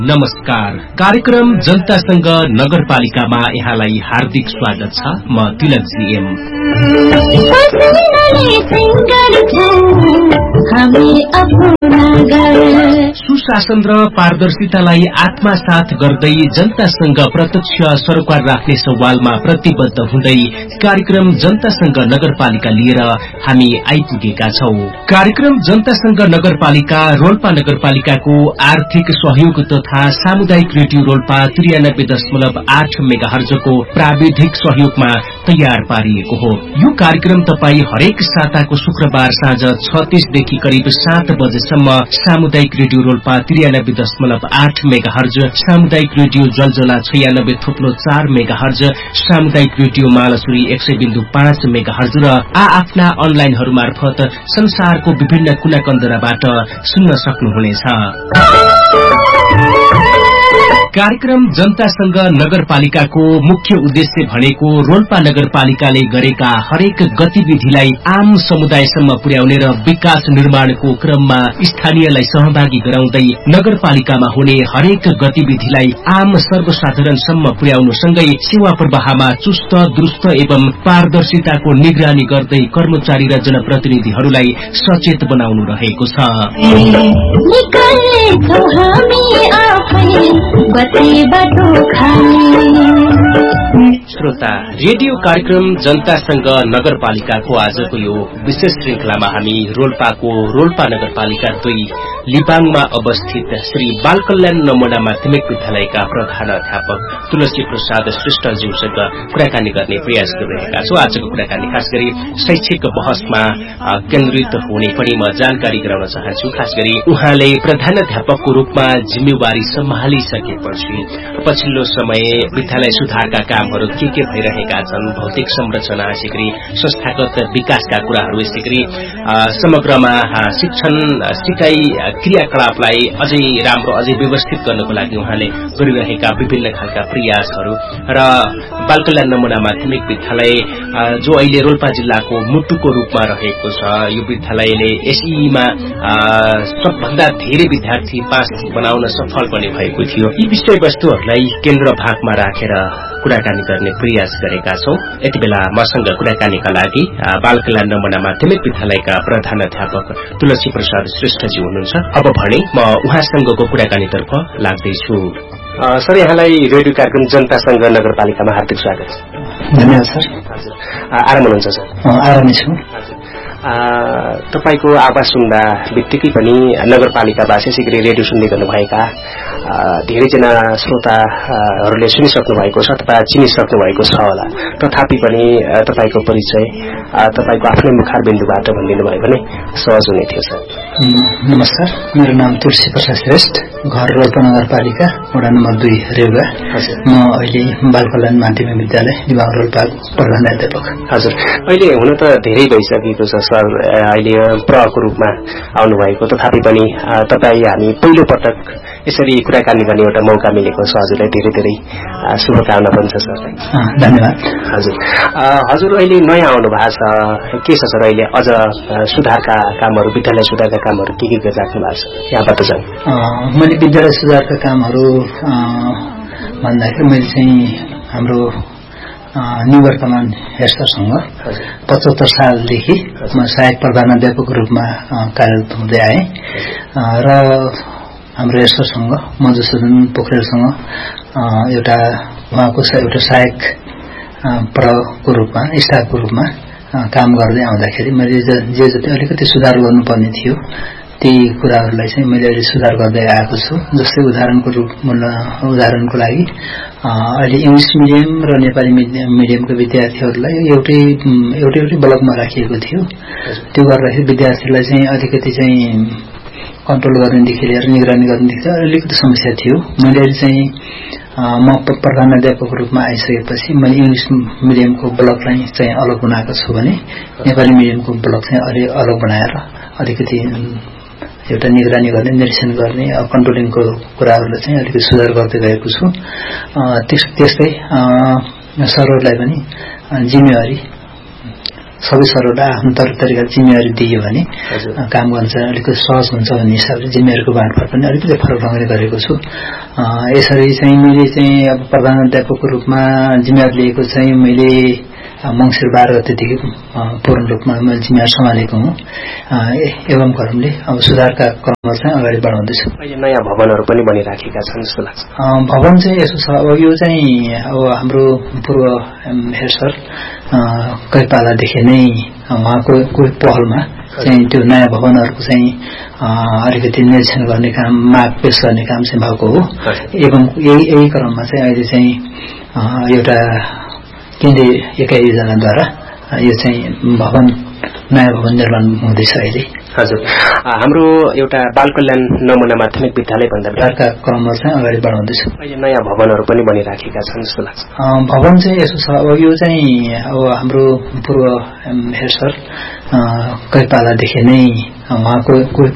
नमस्कार। कार्यक्रम जनतासँग नगरपालिकामा यहाँलाई हार्दिक स्वागत छ। म तिलक जीएम। सुशासन र पारदर्शितालाई आत्मसात गर्दै जनतासँग प्रत्यक्ष सरोकार राख्ने सवालमा प्रतिबद्ध हुँदै कार्यक्रम जनतासँग नगरपालिका लिएर हामी आइपुगेका छौं। कार्यक्रम जनतासँग नगरपालिका रोल्पा नगरपालिकाको आर्थिक सहयोग तथा सामुदायिक रेडियो रोल्पा 93.8 मेगाहर्जको प्राविधिक सहयोगमा तयार पारिएको हो। यो कार्यक्रम तपाई हरेक साताको शुक्रबार साँझ 6:30 देखि करिब 7 बजेसम्म सामुदायिक रेडियो रोल्पा 93.8 मेगाहर्ज, सामुदायिक रेडियो जलजला 96.4 मेगाहर्ज, सामुदायिक रेडियो मालसुरी 100.5 मेगाहर्ज र आफ्ना अनलाइनहरू मार्फत संसारको विभिन्न कुना कन्दराबाट सुन्न सक्नुहुनेछ। कार्यक्रम जनतासँग नगरपालिकाको मुख्य उद्देश्य भनेको रोल्पा नगरपालिकाले गरेका हरेक गतिविधिलाई आम समुदायसम्म पुर्याउने र विकास निर्माणको क्रममा स्थानीयलाई सहभागी गराउँदै नगरपालिकामा हुने हरेक गतिविधिलाई आम सर्वसाधारणसम्म पुर्याउनुसँगै सेवा प्रवाहमा चुस्त दुरुस्त एवं पारदर्शिताको निगरानी गर्दै कर्मचारी र जनप्रतिनिधिहरूलाई सचेत बनाउनु रहेको छ। श्रोता, रेडियो कार्यक्रम जनतासँग नगरपालिकाको आजको यो विशेष श्रृंखलामा हामी रोल्पाको रोल्पा नगरपालिका 2 लिपाङमा अवस्थित श्री बाल कल्याण नमुना माध्यमिक विद्यालयका प्रधान अध्यापक तुलसी प्रसाद श्रेष्ठज्यूसँग कुराकानी गर्ने प्रयास गरिरहेका छौं। आजको कुराकानी खास गरी शैक्षिक बहसमा केन्द्रित हुने पनि म जानकारी गराउन चाहन्छु। खास गरी उहाँले प्रधान अध्यापकको रूपमा जिम्मेवारी सम्हालिसकेपछि पछिल्लो समय विद्यालय सुधारका कामहरू के भइरहेका छन्, भौतिक संरचना, यसैगरी संस्थागत विकासका कुराहरू, यसैगरी समग्रमा शिक्षण सिकाइ क्रियाकलापलाई अझै राम्रो अझै व्यवस्थित गर्नको लागि उहाँले गरिरहेका विभिन्न खालका प्रयासहरू र बाल कल्याण नमुना माध्यमिक विद्यालय जो अहिले रोल्पा जिल्लाको मुटुको रूपमा रहेको छ, यो विद्यालयले एसईमा सबभन्दा धेरै विद्यार्थी पास बनाउन सफल पनि भएको थियो। यी विषयवस्तुहरूलाई केन्द्र भागमा राखेर कुराकानी गर्ने प्रयास गरेका छौं। यति बेला मसँग कुराकानीका लागि बाल कल्याण नमुना माध्यमिक विद्यालयका प्रधान अध्यापक तुलसी प्रसाद श्रेष्ठजी हुनुहुन्छ। अब भने म उहाँसँगको कुराकानीतर्फ लाग्दैछु। सर, यहाँलाई रेडियो कार्यक्रम जनतासँग नगरपालिकामा हार्दिक स्वागत छ। धन्यवाद सर। हजुर, आराम हुनुहुन्छ सर? आरामै छु। तपाईको आवाज सुन्दा बित्तिकै पनि नगरपालिकावासी यसैगरी रेडियो सुन्दै गर्नुभएका धेरैजना श्रोताहरूले सुनिसक्नु भएको छ, तपाईँ चिनिसक्नु भएको छ होला। तथापि पनि तपाईको परिचय तपाईको आफ्नै मुखारबिन्दुबाट भनिदिनु भयो भने सहज हुने थियो सर। नमस्कार, मेरो नाम तुलसी प्रसाद श्रेष्ठ, घर रोल्पा नगरपालिका वडा नम्बर 2 रेउगा। म अहिले बाल कल्याण माध्यमिक विद्यालय लिबाङ रोल्पाको प्रधान अध्यापक। हजुर, अहिले हुन त धेरै भइसकेको छ सर, अहिले प्रको रूपमा आउनुभएको, तथापि पनि तपाईँ हामी पहिलो पटक यसरी कुराकानी गर्ने एउटा मौका मिलेको छ। हजुरलाई धेरै धेरै शुभकामना पनि छ सर। धन्यवाद। हजुर अहिले नयाँ आउनु भएको छ, के छ सर अहिले अझ सुधारका कामहरू, विद्यालय सुधारका कामहरू के गरिराख्नु भएको छ यहाँबाट चाहिँ? मैले विद्यालय सुधारका कामहरू भन्दाखेरि मैले चाहिँ हाम्रो निवर्तमान हेडसरसँग 75 सालदेखि म सहायक प्रधानाध्यापकको रूपमा कार्यरत हुँदै आएँ र हाम्रो हेडसरसँग मधुसूदन पोखरेलसँग उहाँको एउटा सहायक प्रको रूपमा स्टाफको रूपमा काम गर्दै आउँदाखेरि मैले जे जति अलिकति सुधार गर्नुपर्ने थियो ती कुराहरूलाई चाहिँ मैले अहिले सुधार गर्दै आएको छु। जस्तै उदाहरणको लागि अहिले इङ्ग्लिस मिडियम र नेपाली मिडियमको विद्यार्थीहरूलाई एउटै ब्लकमा राखिएको थियो। त्यो गर्दाखेरि विद्यार्थीलाई चाहिँ अलिकति चाहिँ कन्ट्रोल गर्नेदेखि लिएर निगरानी गर्नेदेखि अलिकति समस्या थियो। मैले अहिले चाहिँ म प्रधानाध्यापकको रूपमा आइसकेपछि मैले इङ्ग्लिस मिडियमको ब्लकलाई चाहिँ अलग बनाएको छु भने नेपाली मिडियमको ब्लक चाहिँ अलग बनाएर अलिकति एउटा निगरानी गर्ने, निरीक्षण गर्ने, कन्ट्रोलिङको कुराहरूलाई चाहिँ अलिकति सुधार गर्दै गएको छु। त्यस्तै सरहरूलाई पनि जिम्मेवारी सबै सरलाई आफ्नो तरिका जिम्मेवारी दियो भने काम गर्न चाहिँ अलिकति सहज हुन्छ भन्ने हिसाबले जिम्मेवारीको बाँडफाँड पनि अलिकति फरक ढङ्गले गरेको छु। यसरी चाहिँ मैले चाहिँ अब प्रधान अध्यापकको रूपमा जिम्मेवारी लिएको चाहिँ मैले मङ्सिर 12 गतेदेखि पूर्ण रूपमा मैले जिम्मेवारी सम्हालेको हुँ। एवं क्रमले अब सुधारका क्रमहरू चाहिँ अगाडि बढाउँदैछु। अहिले नयाँ भवनहरू पनि बनिराखेका छन् जस्तो लाग्छ। भवन चाहिँ यसो छ, अब यो चाहिँ अब हाम्रो पूर्व हेड सर कही पालादेखि नै उहाँको पहलमा चाहिँ त्यो नयाँ भवनहरूको चाहिँ अलिकति निरीक्षण गर्ने काम, माग पेश गर्ने काम चाहिँ भएको हो। एवं यही क्रममा चाहिँ अहिले चाहिँ एउटा केन्द्रीय एकाइ योजनाद्वारा यो चाहिँ नयाँ भवन निर्माण हुँदैछ अहिले। हजुर, हाम्रो एउटा बाल कल्याण नमुना माध्यमिक विद्यालय भन्दा प्रकारका क्रमहरू चाहिँ अगाडि बढाउँदैछु। अहिले नयाँ भवनहरू पनि बनिराखेका छन् जस्तो लाग्छ। भवन चाहिँ यसो छ, अब यो चाहिँ अब हाम्रो पूर्व हेड सर कही पालादेखि नै उहाँको